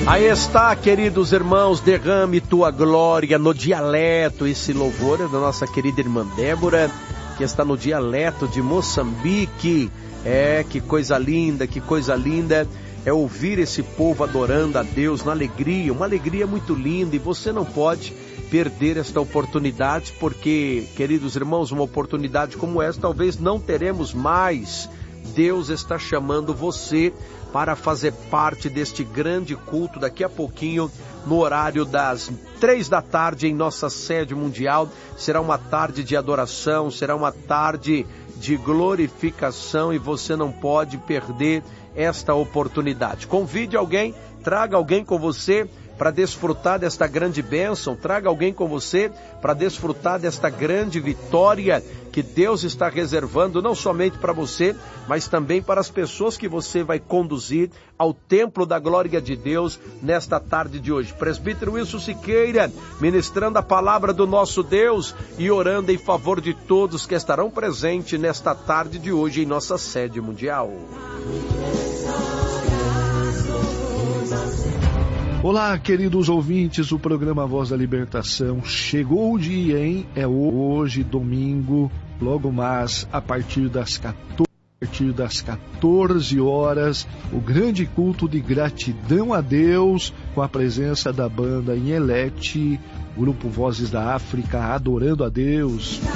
Aí está, queridos irmãos, derrame tua glória no dialeto. Esse louvor é da nossa querida irmã Débora, que está no dialeto de Moçambique. Que coisa linda, que coisa linda é ouvir esse povo adorando a Deus na alegria, uma alegria muito linda, e você não pode perder esta oportunidade, porque, queridos irmãos, uma oportunidade como essa talvez não teremos mais. Deus está chamando você para fazer parte deste grande culto daqui a pouquinho, no horário das 3 da tarde em nossa sede mundial. Será uma tarde de adoração, será uma tarde de glorificação, e você não pode perder esta oportunidade. Convide alguém, traga alguém com você para desfrutar desta grande bênção, traga alguém com você para desfrutar desta grande vitória que Deus está reservando, não somente para você, mas também para as pessoas que você vai conduzir ao templo da glória de Deus nesta tarde de hoje. Presbítero Wilson Siqueira, ministrando a palavra do nosso Deus e orando em favor de todos que estarão presentes nesta tarde de hoje em nossa sede mundial. Olá, queridos ouvintes do programa Voz da Libertação. Chegou o dia, hein? É hoje, domingo, logo mais, a partir das 14 horas, o grande culto de gratidão a Deus, com a presença da banda Inhelete, grupo Vozes da África, adorando a Deus.